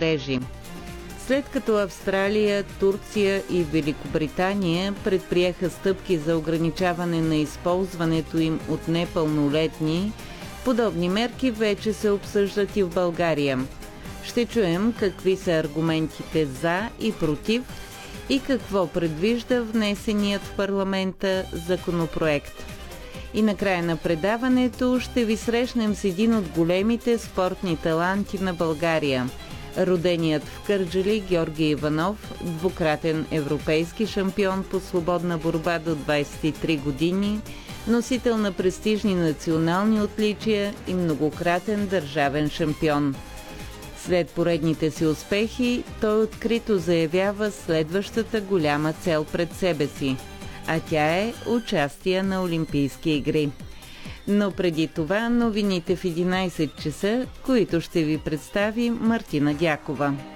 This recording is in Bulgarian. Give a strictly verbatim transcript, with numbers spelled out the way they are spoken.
мрежи. След като Австралия, Турция и Великобритания предприеха стъпки за ограничаване на използването им от непълнолетни, подобни мерки вече се обсъждат и в България. Ще чуем какви са аргументите за и против и какво предвижда внесеният в парламента законопроект. И накрая на предаването ще ви срещнем с един от големите спортни таланти на България. Роденият в Кърджали Георги Иванов, двукратен европейски шампион по свободна борба до двадесет и три години, носител на престижни национални отличия и многократен държавен шампион. След поредните си успехи, той открито заявява следващата голяма цел пред себе си, а тя е участие на Олимпийски игри. Но преди това новините в единадесет часа, които ще ви представи Мартина Дякова.